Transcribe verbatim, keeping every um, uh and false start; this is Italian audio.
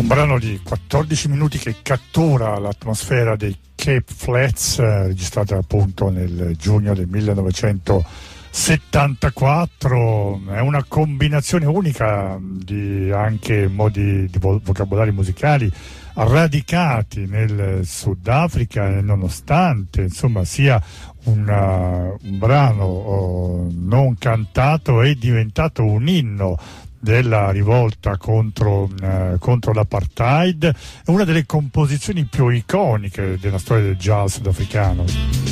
Un brano di quattordici minuti che cattura l'atmosfera dei Cape Flats, eh, registrata appunto nel giugno del millenovecentosettantaquattro. È una combinazione unica di anche modi di vo- vocabolari musicali radicati nel Sudafrica, e nonostante insomma sia una, un brano oh, non cantato, è diventato un inno della rivolta contro, eh, contro l'apartheid. È una delle composizioni più iconiche della storia del jazz sudafricano.